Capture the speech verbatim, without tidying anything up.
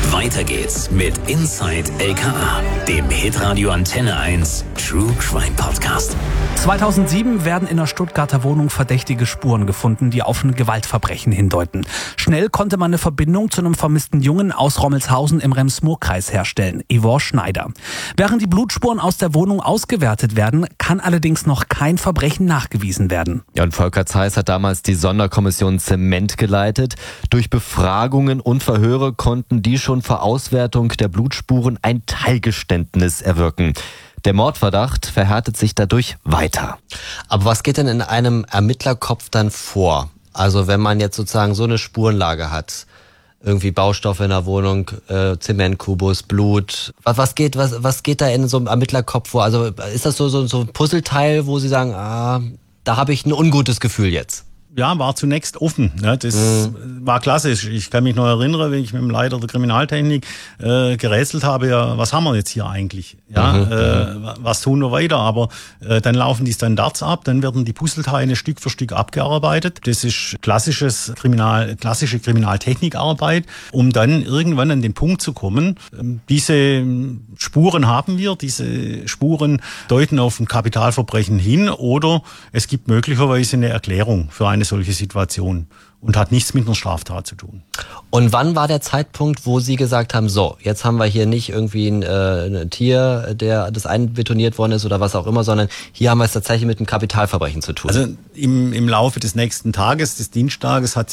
Weiter geht's mit Inside L K A, dem Hitradio Antenne eins True Crime Podcast. zweitausendsieben werden in der Stuttgarter Wohnung verdächtige Spuren gefunden, die auf ein Gewaltverbrechen hindeuten. Schnell konnte man eine Verbindung zu einem vermissten Jungen aus Rommelshausen im Rems-Murr-Kreis herstellen, Ivor Schneider. Während die Blutspuren aus der Wohnung ausgewertet werden, kann allerdings noch kein Verbrechen nachgewiesen werden. Ja, und Volker Zeiss hat damals die Sonderkommission Zement geleitet. Durch Befragungen und Verhöre konnten die schon vor Auswertung der Blutspuren ein Teilgeständnis erwirken. Der Mordverdacht verhärtet sich dadurch weiter. Aber was geht denn in einem Ermittlerkopf dann vor? Also wenn man jetzt sozusagen so eine Spurenlage hat, irgendwie Baustoffe in der Wohnung, äh, Zementkubus, Blut. Was, was geht, was, was geht da in so einem Ermittlerkopf vor? Also ist das so, so, so ein Puzzleteil, wo Sie sagen, ah, da habe ich ein ungutes Gefühl jetzt? Ja, war zunächst offen. Ne? Das mhm. war klassisch. Ich kann mich noch erinnern, wenn ich mit dem Leiter der Kriminaltechnik äh, gerätselt habe, ja, was haben wir jetzt hier eigentlich? Ja, mhm. äh, was tun wir weiter? Aber äh, dann laufen die Standards ab, dann werden die Puzzleteile Stück für Stück abgearbeitet. Das ist klassisches Kriminal, klassische Kriminaltechnikarbeit, um dann irgendwann an den Punkt zu kommen. Diese Spuren haben wir, diese Spuren deuten auf ein Kapitalverbrechen hin oder es gibt möglicherweise eine Erklärung für eine solche Situation und hat nichts mit einer Straftat zu tun. Und wann war der Zeitpunkt, wo Sie gesagt haben, so, jetzt haben wir hier nicht irgendwie ein, äh, ein Tier, der das einbetoniert worden ist oder was auch immer, sondern hier haben wir es tatsächlich mit einem Kapitalverbrechen zu tun? Also im, im Laufe des nächsten Tages, des Dienstages, hat